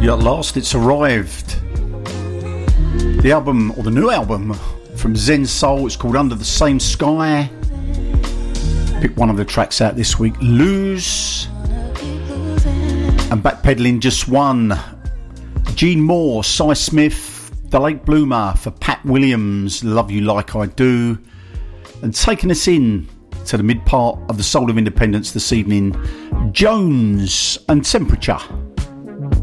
At last it's arrived. The album, or the new album from Zen Soul, it's called Under the Same Sky. Pick one of the tracks out this week, Lose. And backpedaling just one, Gene Moore, Cy Smith, The Late Bloomer for Pat Williams, Love You Like I Do. And taking us in to the mid part of the Soul of Independence this evening, Jones and Temperature.